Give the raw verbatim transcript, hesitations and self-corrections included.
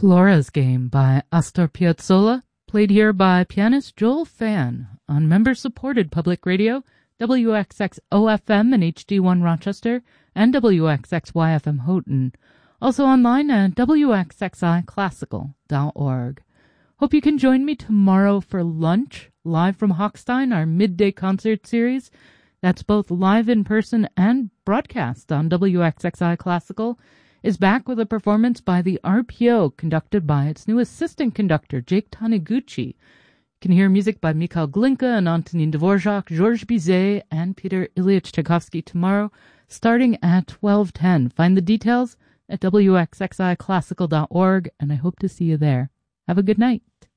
Flora's Game by Astor Piazzolla, played here by pianist Joel Fan on member-supported public radio, W X X O F M and H D one Rochester, and W X X Y F M Houghton. Also online at W X X I classical dot org. Hope you can join me tomorrow for lunch, live from Hochstein, our midday concert series. That's both live in person and broadcast on W X X I Classical, is back with a performance by the R P O conducted by its new assistant conductor, Jake Taniguchi. You can hear music by Mikhail Glinka and Antonin Dvorak, Georges Bizet, and Peter Ilyich Tchaikovsky tomorrow, starting at twelve ten. Find the details at W X X I classical dot org, and I hope to see you there. Have a good night.